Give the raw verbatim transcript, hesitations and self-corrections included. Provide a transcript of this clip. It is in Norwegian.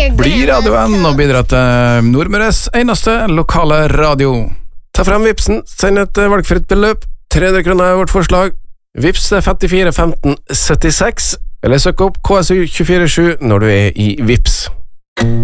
Bli radioen og bidra til Nordmøres eneste lokale radio. Ta frem Vipsen, send et valgfritt beløp. tre hundre kroner er vårt forslag. Vips femtifire femten syttiseks, eller søk opp K S U to fire sju når du er i Vips.